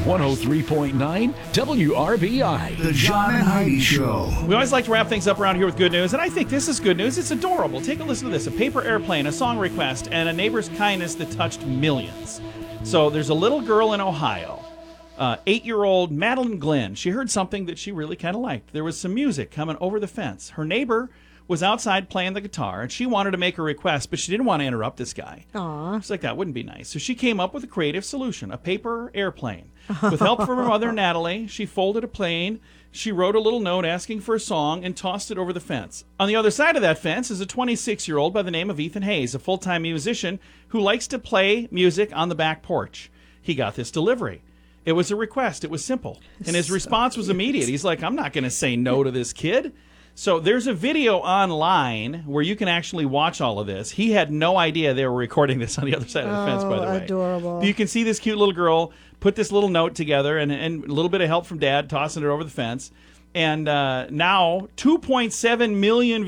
103.9 WRBI. The John and Heidi Show. We always like to wrap things up around here with good news, and I think this is good news. It's adorable. Take a listen to this. A paper airplane, a song request, and a neighbor's kindness that touched millions. So there's a little girl in Ohio, 8-year-old Madeline Glenn. She heard something that she really kind of liked. There was some music coming over the fence. Her neighbor was outside playing the guitar, and she wanted to make a request, but she didn't want to interrupt this guy. Aww. It's like, that wouldn't be nice. So she came up with a creative solution, a paper airplane. With help from her mother, Natalie, she folded a plane, she wrote a little note asking for a song, and tossed it over the fence. On the other side of that fence is a 26-year-old by the name of Ethan Hayes, a full-time musician who likes to play music on the back porch. He got this delivery. It was a request. It was simple. And his response was immediate. He's like, I'm not going to say no to this kid. So there's a video online where you can actually watch all of this. He had no idea they were recording this on the other side of the fence, by the way. Adorable. You can see this cute little girl put this little note together and a little bit of help from Dad tossing it over the fence. And now 2.7 million